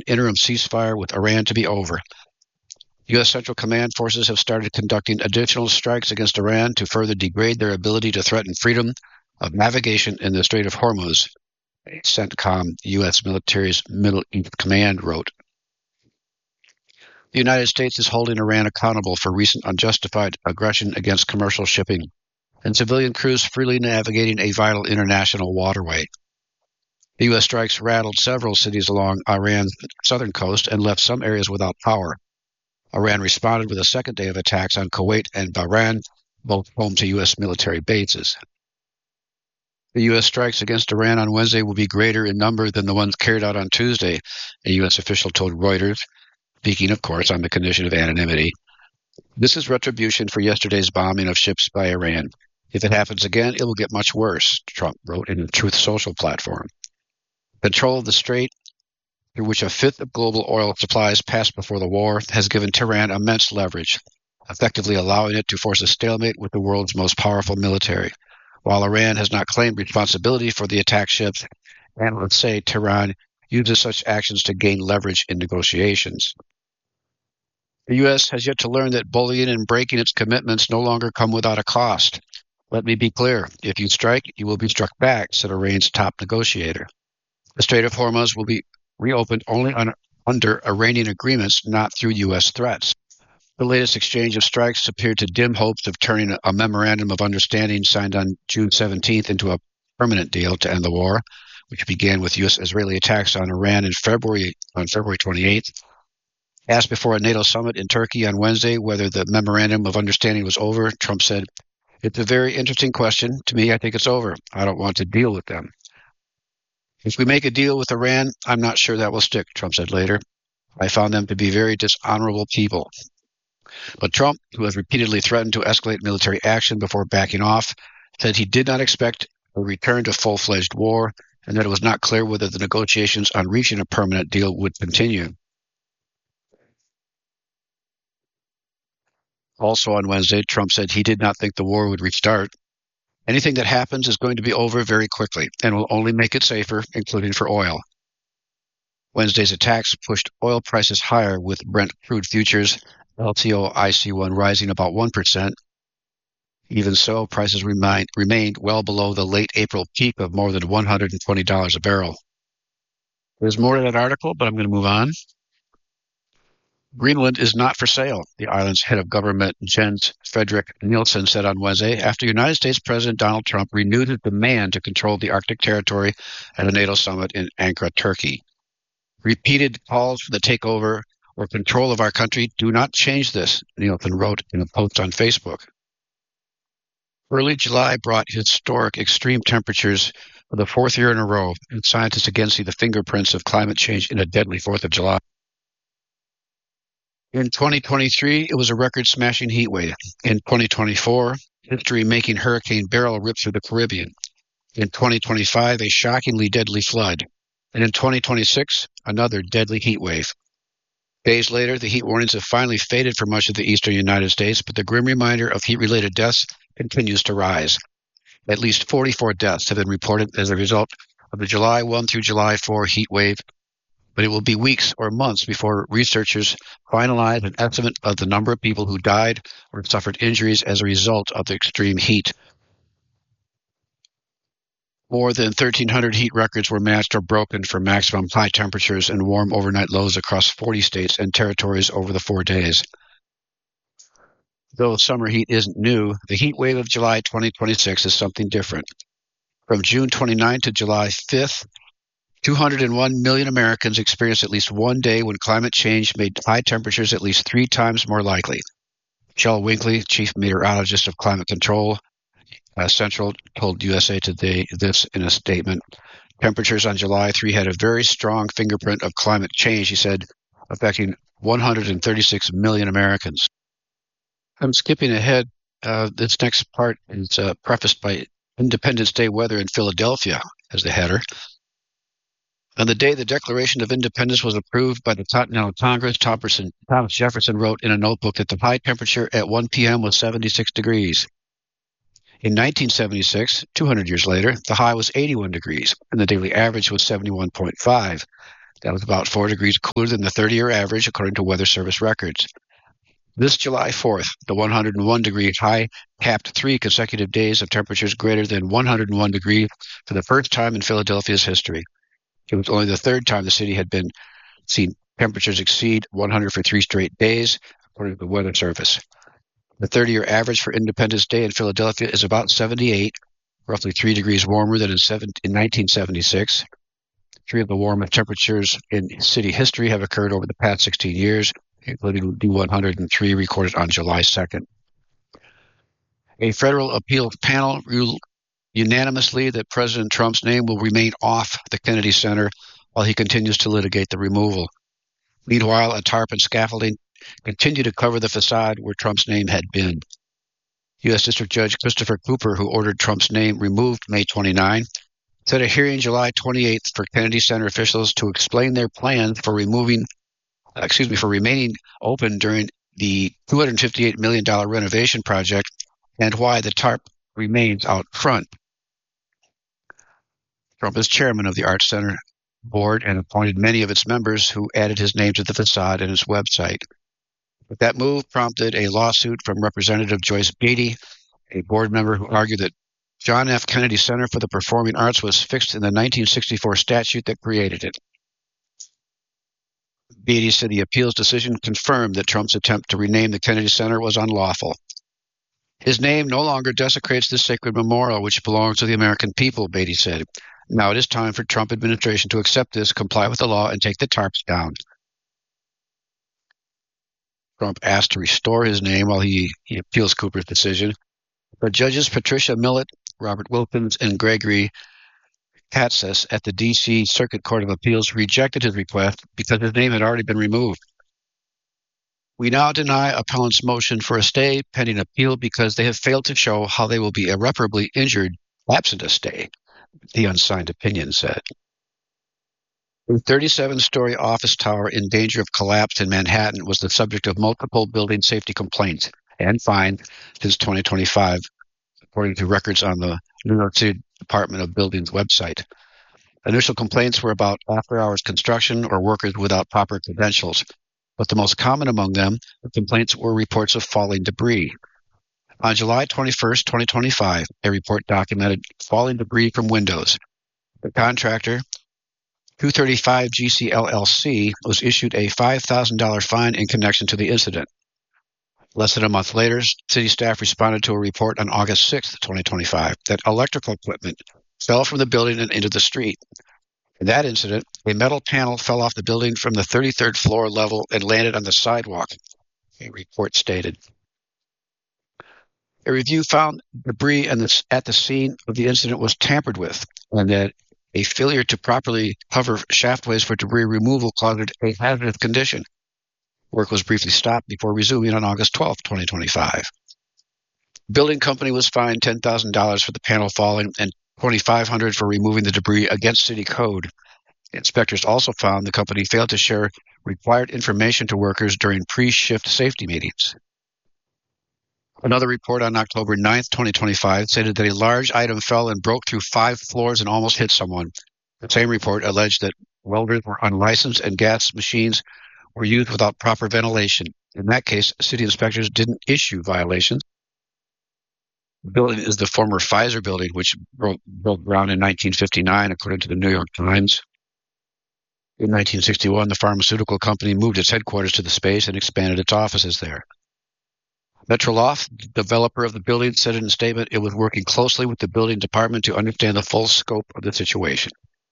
interim ceasefire with Iran to be over. U.S. Central Command forces have started conducting additional strikes against Iran to further degrade their ability to threaten freedom of navigation in the Strait of Hormuz, CENTCOM, U.S. military's Middle East Command, wrote. The United States is holding Iran accountable for recent unjustified aggression against commercial shipping and civilian crews freely navigating a vital international waterway. The U.S. strikes rattled several cities along Iran's southern coast and left some areas without power. Iran responded with a second day of attacks on Kuwait and Bahrain, both home to U.S. military bases. The U.S. strikes against Iran on Wednesday will be greater in number than the ones carried out on Tuesday, a U.S. official told Reuters, speaking, of course, on the condition of anonymity. This is retribution for yesterday's bombing of ships by Iran. If it happens again, it will get much worse, Trump wrote in the Truth Social platform. Control of the strait, through which a fifth of global oil supplies passed before the war, has given Tehran immense leverage, effectively allowing it to force a stalemate with the world's most powerful military. While Iran has not claimed responsibility for the attack ships, analysts say Tehran uses such actions to gain leverage in negotiations. The U.S. has yet to learn that bullying and breaking its commitments no longer come without a cost. Let me be clear. If you strike, you will be struck back, said Iran's top negotiator. The Strait of Hormuz will be reopened only under Iranian agreements, not through U.S. threats. The latest exchange of strikes appeared to dim hopes of turning a memorandum of understanding signed on June 17th into a permanent deal to end the war, which began with U.S.-Israeli attacks on Iran on February 28th. Asked before a NATO summit in Turkey on Wednesday whether the memorandum of understanding was over, Trump said, "It's a very interesting question. To me, I think it's over. I don't want to deal with them." If we make a deal with Iran, I'm not sure that will stick, Trump said later. I found them to be very dishonorable people. But Trump, who has repeatedly threatened to escalate military action before backing off, said he did not expect a return to full-fledged war and that it was not clear whether the negotiations on reaching a permanent deal would continue. Also on Wednesday, Trump said he did not think the war would restart. Anything that happens is going to be over very quickly and will only make it safer, including for oil. Wednesday's attacks pushed oil prices higher, with Brent crude futures, LTO IC1, rising about 1%. Even so, prices remained well below the late April peak of more than $120 a barrel. There's more to that article, but I'm going to move on. Greenland is not for sale, the island's head of government, Jens Fredrik Nielsen, said on Wednesday after United States President Donald Trump renewed his demand to control the Arctic territory at a NATO summit in Ankara, Turkey. Repeated calls for the takeover or control of our country do not change this, Nielsen wrote in a post on Facebook. Early July brought historic extreme temperatures for the fourth year in a row, and scientists again see the fingerprints of climate change in a deadly 4th of July. In 2023, it was a record-smashing heat wave. In 2024, history-making Hurricane Beryl ripped through the Caribbean. In 2025, a shockingly deadly flood. And in 2026, another deadly heat wave. Days later, the heat warnings have finally faded for much of the eastern United States, but the grim reminder of heat-related deaths continues to rise. At least 44 deaths have been reported as a result of the July 1 through July 4 heat wave, but it will be weeks or months before researchers finalize an estimate of the number of people who died or suffered injuries as a result of the extreme heat. More than 1,300 heat records were matched or broken for maximum high temperatures and warm overnight lows across 40 states and territories over the 4 days. Though summer heat isn't new, the heat wave of July 2026 is something different. From June 29 to July 5th, 201 million Americans experienced at least one day when climate change made high temperatures at least 3 times more likely. Michelle Winkley, chief meteorologist of Climate Control Central, told USA Today this in a statement. Temperatures on July 3 had a very strong fingerprint of climate change, he said, affecting 136 million Americans. I'm skipping ahead. This next part is prefaced by Independence Day weather in Philadelphia as the header. On the day the Declaration of Independence was approved by the Continental Congress, Thomas Jefferson wrote in a notebook that the high temperature at 1 p.m. was 76 degrees. In 1976, 200 years later, the high was 81 degrees, and the daily average was 71.5. That was about 4 degrees cooler than the 30-year average, according to Weather Service records. This July 4th, the 101-degree high capped 3 consecutive days of temperatures greater than 101 degrees for the first time in Philadelphia's history. It was only the third time the city had been seen temperatures exceed 100 for 3 straight days, according to the Weather Service. The 30-year average for Independence Day in Philadelphia is about 78, roughly 3 degrees warmer than in 1976. 3 of the warmest temperatures in city history have occurred over the past 16 years, including the 103 recorded on July 2nd. A federal appeal panel ruled unanimously that President Trump's name will remain off the Kennedy Center while he continues to litigate the removal. Meanwhile, a tarp and scaffolding continue to cover the facade where Trump's name had been. U.S. District Judge Christopher Cooper, who ordered Trump's name removed May 29, set a hearing July 28th for Kennedy Center officials to explain their plans for remaining open during the $258 million renovation project and why the tarp remains out front. Trump is chairman of the Arts Center board and appointed many of its members who added his name to the facade and its website. But that move prompted a lawsuit from Representative Joyce Beatty, a board member who argued that John F. Kennedy Center for the Performing Arts was fixed in the 1964 statute that created it. Beatty said the appeals decision confirmed that Trump's attempt to rename the Kennedy Center was unlawful. His name no longer desecrates this sacred memorial, which belongs to the American people, Beatty said. Now it is time for Trump administration to accept this, comply with the law, and take the tarps down. Trump asked to restore his name while he appeals Cooper's decision. But judges Patricia Millett, Robert Wilkins, and Gregory Katsas at the D.C. Circuit Court of Appeals rejected his request because his name had already been removed. We now deny appellant's motion for a stay pending appeal because they have failed to show how they will be irreparably injured absent a stay, the unsigned opinion said. A 37-story office tower in danger of collapse in Manhattan was the subject of multiple building safety complaints and fines since 2025, according to records on the New York City Department of Buildings website. Initial complaints were about after-hours construction or workers without proper credentials, but the most common among them, the complaints were reports of falling debris. On July 21, 2025, a report documented falling debris from windows. The contractor, 235 GC LLC, was issued a $5,000 fine in connection to the incident. Less than a month later, city staff responded to a report on August 6, 2025, that electrical equipment fell from the building and into the street. In that incident, a metal panel fell off the building from the 33rd floor level and landed on the sidewalk, a report stated. A review found debris at the scene of the incident was tampered with, and that a failure to properly cover shaftways for debris removal caused a hazardous condition. Work was briefly stopped before resuming on August 12, 2025. The building company was fined $10,000 for the panel falling and $2,500 for removing the debris against city code. Inspectors also found the company failed to share required information to workers during pre-shift safety meetings. Another report on October 9, 2025, stated that a large item fell and broke through 5 floors and almost hit someone. The same report alleged that welders were unlicensed and gas machines were used without proper ventilation. In that case, city inspectors didn't issue violations. The building is the former Pfizer building, which broke ground in 1959, according to the New York Times. In 1961, the pharmaceutical company moved its headquarters to the space and expanded its offices there. Metroloft, the developer of the building, said in a statement it was working closely with the building department to understand the full scope of the situation.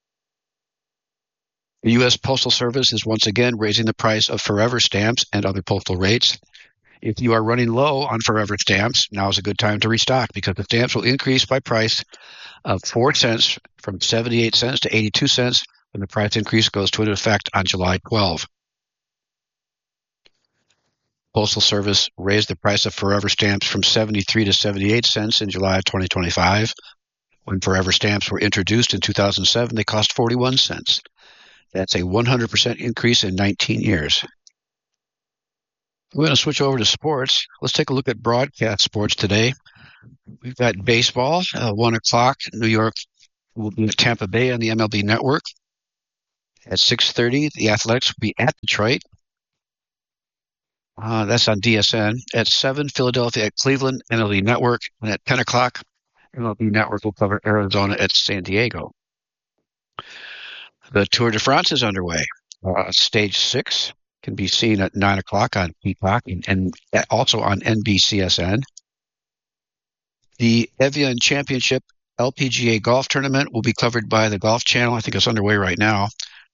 The U.S. Postal Service is once again raising the price of forever stamps and other postal rates. If you are running low on forever stamps, now is a good time to restock because the stamps will increase by price of 4 cents from 78 cents to 82 cents when the price increase goes into effect on July 12. Postal Service raised the price of forever stamps from 73 to 78 cents in July of 2025. When forever stamps were introduced in 2007, they cost 41 cents. That's a 100% increase in 19 years. We're going to switch over to sports. Let's take a look at broadcast sports today. We've got baseball, 1 o'clock. New York will be at Tampa Bay on the MLB Network. At 6:30, the Athletics will be at Detroit. That's on DSN. At 7, Philadelphia at Cleveland, MLB Network. And at 10 o'clock, MLB Network will cover Arizona at San Diego. The Tour de France is underway. Stage 6 can be seen at 9 o'clock on Peacock and also on NBCSN. The Evian Championship LPGA Golf Tournament will be covered by the Golf Channel. I think it's underway right now.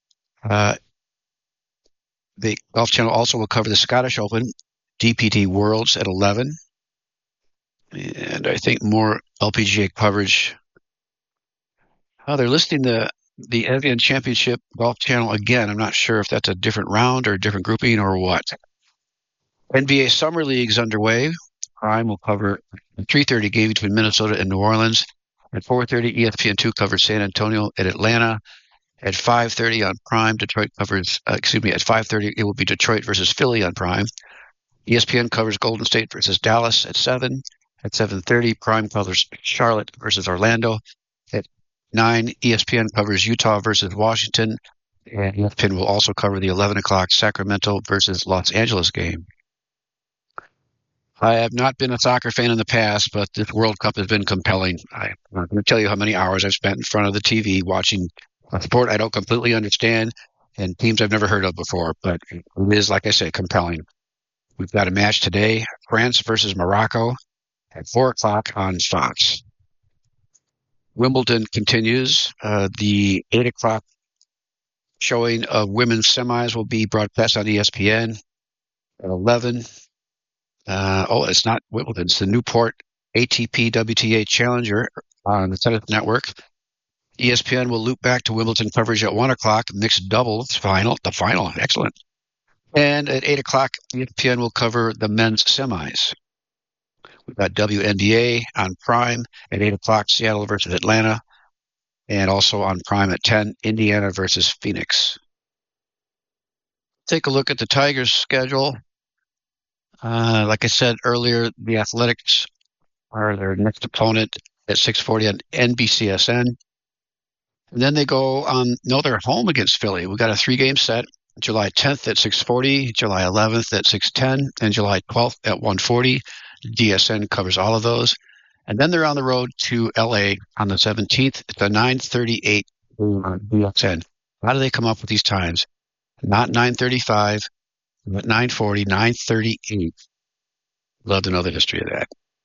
The Golf Channel also will cover the Scottish Open, DPT Worlds at 11. And I think more LPGA coverage. They're listing the Evian Championship Golf Channel again. I'm not sure if that's a different round or a different grouping or what. NBA Summer League's underway. Prime will cover the 3:30 game between Minnesota and New Orleans. At 4:30, ESPN2 covers San Antonio at Atlanta. At 5:30 on Prime, Detroit covers, at 5:30, it will be Detroit versus Philly on Prime. ESPN covers Golden State versus Dallas at 7. At 7:30, Prime covers Charlotte versus Orlando. At 9, ESPN covers Utah versus Washington. And ESPN will also cover the 11 o'clock Sacramento versus Los Angeles game. I have not been a soccer fan in the past, but this World Cup has been compelling. I'm not going to tell you how many hours I've spent in front of the TV watching a sport I don't completely understand and teams I've never heard of before, but it is, like I say, compelling. We've got a match today, France versus Morocco at 4 o'clock on Fox. Wimbledon continues. The 8 o'clock showing of women's semis will be broadcast on ESPN at 11. It's not Wimbledon. It's the Newport ATP WTA Challenger on the Tennis Network. ESPN will loop back to Wimbledon coverage at 1 o'clock, mixed doubles the final, excellent. And at 8 o'clock, ESPN will cover the men's semis. We've got WNBA on Prime at 8 o'clock, Seattle versus Atlanta, and also on Prime at 10, Indiana versus Phoenix. Take a look at the Tigers' schedule. Like I said earlier, the Athletics are their next opponent at 6:40 on NBCSN. And then they go on, they're home against Philly. We've got a 3-game set, July 10th at 6:40, July 11th at 6:10, and July 12th at 1:40. DSN covers all of those. And then they're on the road to LA on the 17th. It's a 9:38 on DSN. How do they come up with these times? Not 9:35, but 9:40, 9:38. Love to know the history of that.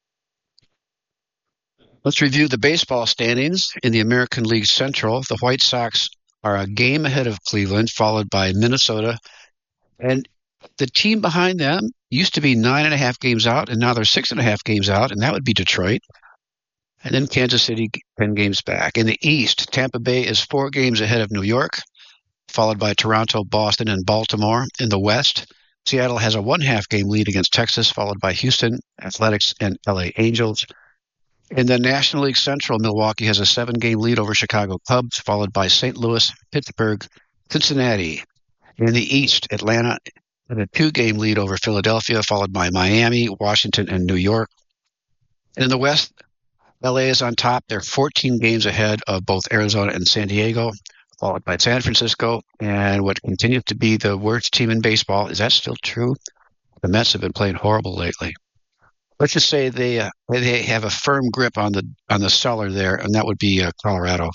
Let's review the baseball standings in the American League Central. The White Sox are a game ahead of Cleveland, followed by Minnesota. And the team behind them used to be 9.5 games out, and now they're 6.5 games out, and that would be Detroit. And then Kansas City, 10 games back. In the East, Tampa Bay is 4 games ahead of New York, followed by Toronto, Boston, and Baltimore. In the West, Seattle has a 1.5 game lead against Texas, followed by Houston, Athletics, and LA Angels. In the National League Central, Milwaukee has a 7-game lead over Chicago Cubs, followed by St. Louis, Pittsburgh, Cincinnati. In the East, Atlanta has a 2-game lead over Philadelphia, followed by Miami, Washington, and New York. And in the West, LA is on top. They're 14 games ahead of both Arizona and San Diego, followed by San Francisco. And what continues to be the worst team in baseball, is that still true? The Mets have been playing horrible lately. Let's just say they have a firm grip on the cellar there, and that would be Colorado.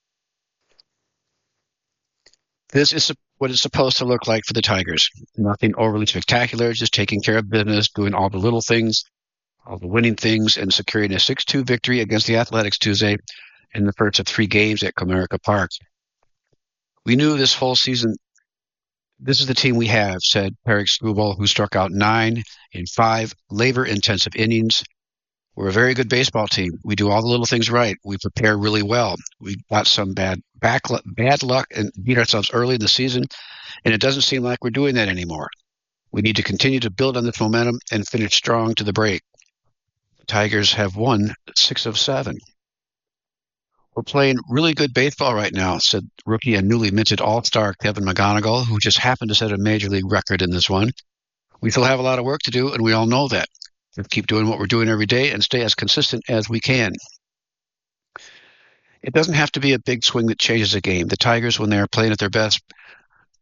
This is what it's supposed to look like for the Tigers. Nothing overly spectacular, just taking care of business, doing all the little things, all the winning things, and securing a 6-2 victory against the Athletics Tuesday in the first of 3 games at Comerica Park. We knew this whole season, this is the team we have, said Tarik Skubal, who struck out 9 in 5 labor-intensive innings. We're a very good baseball team. We do all the little things right. We prepare really well. We got some bad luck and beat ourselves early in the season, and it doesn't seem like we're doing that anymore. We need to continue to build on this momentum and finish strong to the break. The Tigers have won 6 of 7. We're playing really good baseball right now, said rookie and newly minted all-star Kevin McGonigal, who just happened to set a major league record in this one. We still have a lot of work to do, and we all know that. We'll keep doing what we're doing every day and stay as consistent as we can. It doesn't have to be a big swing that changes a game. The Tigers, when they are playing at their best,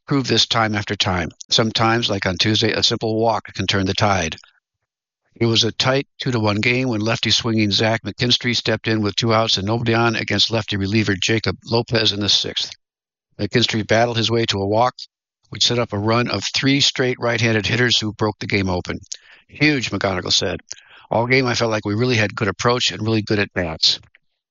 proved this time after time. Sometimes, like on Tuesday, a simple walk can turn the tide. It was a tight 2-1 game when lefty swinging Zach McKinstry stepped in with 2 outs and nobody on against lefty reliever Jacob Lopez in the 6th. McKinstry battled his way to a walk, which set up a run of 3 straight right-handed hitters who broke the game open. Huge, McGonigal said. All game I felt like we really had good approach and really good at-bats.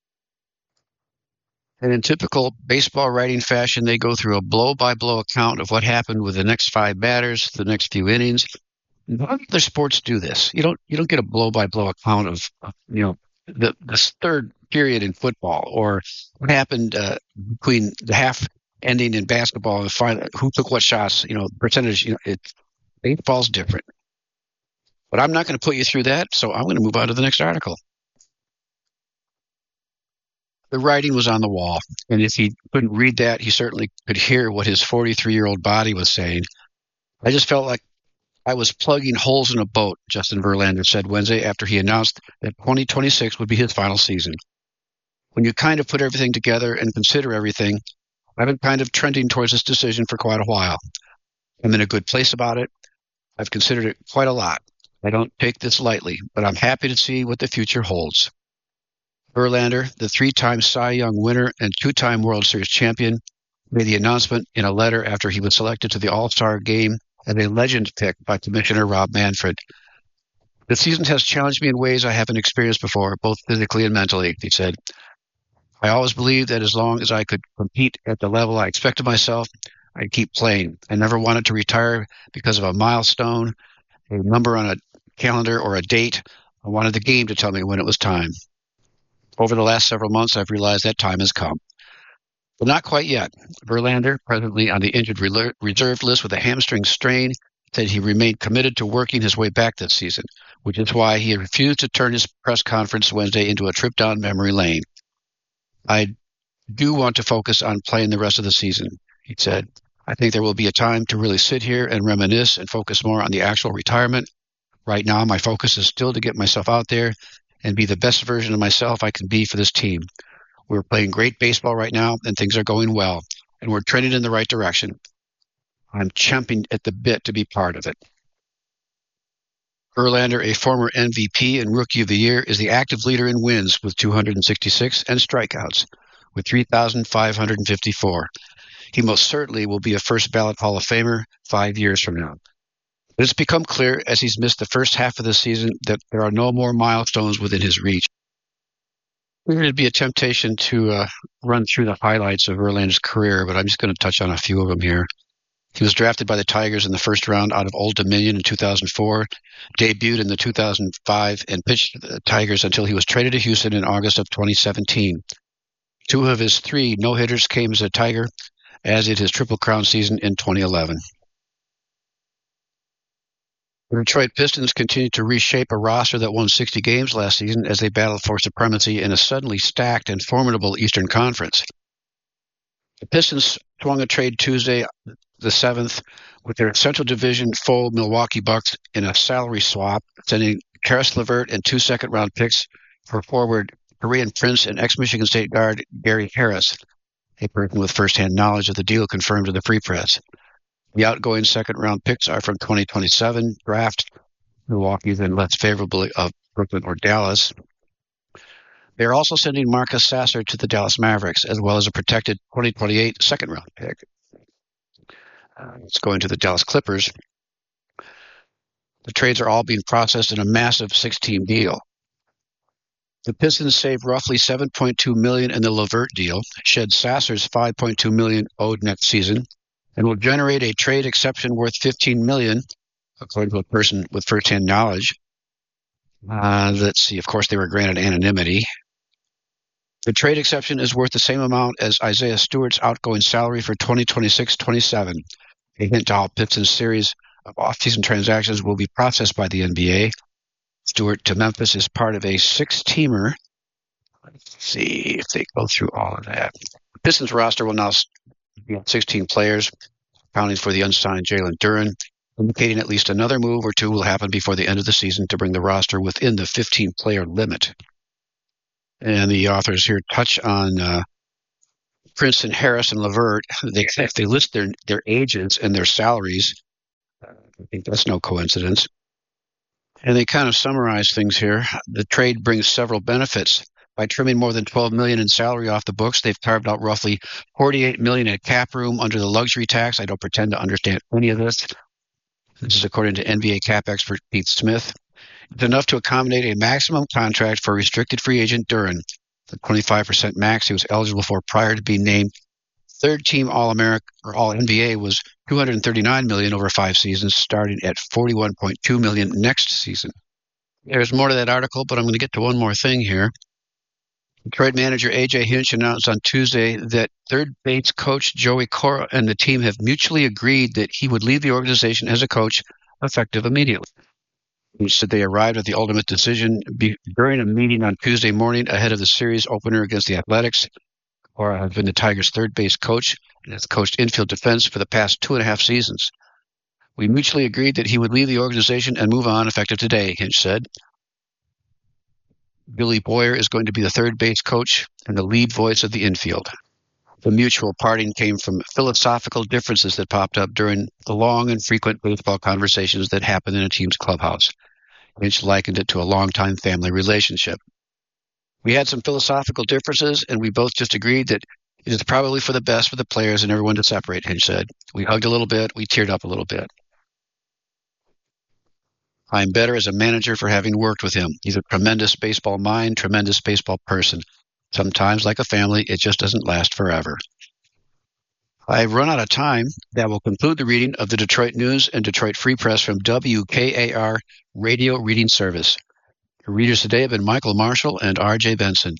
And in typical baseball writing fashion, they go through a blow-by-blow account of what happened with the next 5 batters, the next few innings. None of the sports do this. You don't get a blow-by-blow account of the third period in football or what happened between the half ending in basketball and the final, who took what shots. Percentage. Baseball's different. But I'm not going to put you through that, so I'm going to move on to the next article. The writing was on the wall, and if he couldn't read that, he certainly could hear what his 43-year-old body was saying. I just felt like I was plugging holes in a boat, Justin Verlander said Wednesday after he announced that 2026 would be his final season. When you kind of put everything together and consider everything, I've been kind of trending towards this decision for quite a while. I'm in a good place about it. I've considered it quite a lot. I don't take this lightly, but I'm happy to see what the future holds. Verlander, the 3-time Cy Young winner and 2-time World Series champion, made the announcement in a letter after he was selected to the All-Star game as a legend pick by Commissioner Rob Manfred. The season has challenged me in ways I haven't experienced before, both physically and mentally, he said. I always believed that as long as I could compete at the level I expected myself, I'd keep playing. I never wanted to retire because of a milestone, a number on a calendar, or a date. I wanted the game to tell me when it was time. Over the last several months, I've realized that time has come. But not quite yet. Verlander, presently on the injured reserve list with a hamstring strain, said he remained committed to working his way back this season, which is why he refused to turn his press conference Wednesday into a trip down memory lane. I do want to focus on playing the rest of the season, he said. I think there will be a time to really sit here and reminisce and focus more on the actual retirement. Right now, my focus is still to get myself out there and be the best version of myself I can be for this team. We're playing great baseball right now, and things are going well, and we're trending in the right direction. I'm champing at the bit to be part of it. Verlander, a former MVP and Rookie of the Year, is the active leader in wins with 266 and strikeouts with 3,554. He most certainly will be a first-ballot Hall of Famer 5 years from now. But it's become clear as he's missed the first half of the season that there are no more milestones within his reach. It'd be a temptation to run through the highlights of Verlander's career, but I'm just going to touch on a few of them here. He was drafted by the Tigers in the first round out of Old Dominion in 2004, debuted in the 2005, and pitched for the Tigers until he was traded to Houston in August of 2017. 2 of his 3 no-hitters came as a Tiger, as did his Triple Crown season in 2011. The Detroit Pistons continued to reshape a roster that won 60 games last season as they battled for supremacy in a suddenly stacked and formidable Eastern Conference. The Pistons swung a trade Tuesday, the 7th, with their Central Division foe Milwaukee Bucks in a salary swap, sending Karis LeVert and 2 second-round picks for forward Korean Prince and ex-Michigan State guard Gary Harris. A person with first-hand knowledge of the deal confirmed to the Free Press. The outgoing second-round picks are from 2027 draft. Milwaukee then less favorably of Brooklyn or Dallas. They are also sending Marcus Sasser to the Dallas Mavericks, as well as a protected 2028 second-round pick. It's going to the Dallas Clippers. The trades are all being processed in a massive 6-team deal. The Pistons saved roughly $7.2 million in the LeVert deal, shed Sasser's $5.2 million owed next season, and will generate a trade exception worth $15 million, according to a person with first-hand knowledge. Let's see. Of course, they were granted anonymity. The trade exception is worth the same amount as Isaiah Stewart's outgoing salary for 2026-27. A hint to how Pistons' series of off-season transactions will be processed by the NBA. Stewart to Memphis is part of a 6-teamer. Let's see if they go through all of that. The Pistons roster will now be 16 players, accounting for the unsigned Jalen Duren, indicating at least another move or 2 will happen before the end of the season to bring the roster within the 15-player limit. And the authors here touch on Princeton, Harris, and Levert, if they list their ages and their salaries, I think that's no coincidence. And they kind of summarize things here. The trade brings several benefits. By trimming more than $12 million in salary off the books, they've carved out roughly $48 million in cap room under the luxury tax. I don't pretend to understand any of this. This is according to NBA cap expert Pete Smith. It's enough to accommodate a maximum contract for restricted free agent Duren, the 25% max he was eligible for prior to being named third-team All-America or All-NBA was $239 million over 5 seasons, starting at $41.2 million next season. There's more to that article, but I'm going to get to one more thing here. Detroit manager A.J. Hinch announced on Tuesday that third base coach Joey Cora and the team have mutually agreed that he would leave the organization as a coach effective immediately. Hinch said they arrived at the ultimate decision during a meeting on Tuesday morning ahead of the series opener against the Athletics. Cora has been the Tigers' third base coach and has coached infield defense for the past 2.5 seasons. We mutually agreed that he would leave the organization and move on effective today, Hinch said. Billy Boyer is going to be the third base coach and the lead voice of the infield. The mutual parting came from philosophical differences that popped up during the long and frequent baseball conversations that happened in a team's clubhouse. Hinch likened it to a long-time family relationship. We had some philosophical differences, and we both just agreed that it is probably for the best for the players and everyone to separate, Hinch said. We hugged a little bit. We teared up a little bit. I'm better as a manager for having worked with him. He's a tremendous baseball mind, tremendous baseball person. Sometimes, like a family, it just doesn't last forever. I've run out of time. That will conclude the reading of the Detroit News and Detroit Free Press from WKAR Radio Reading Service. Your readers today have been Michael Marshall and R.J. Benson.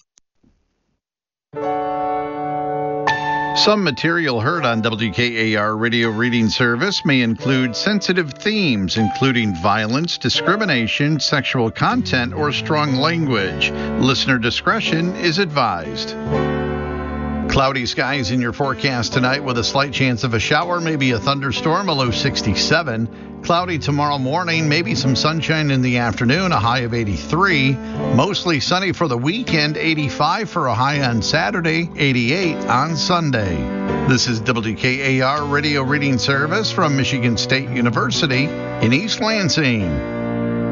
Some material heard on WKAR Radio Reading Service may include sensitive themes, including violence, discrimination, sexual content, or strong language. Listener discretion is advised. Cloudy skies in your forecast tonight with a slight chance of a shower, maybe a thunderstorm, a low 67. Cloudy tomorrow morning, maybe some sunshine in the afternoon, a high of 83. Mostly sunny for the weekend, 85 for a high on Saturday, 88 on Sunday. This is WKAR Radio Reading Service from Michigan State University in East Lansing.